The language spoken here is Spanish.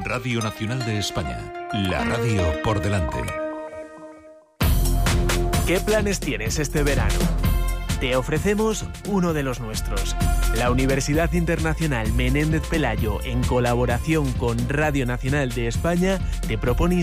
Radio Nacional de España, la radio por delante. ¿Qué planes tienes este verano? Te ofrecemos uno de los nuestros. La Universidad Internacional Menéndez Pelayo, en colaboración con Radio Nacional de España, te propone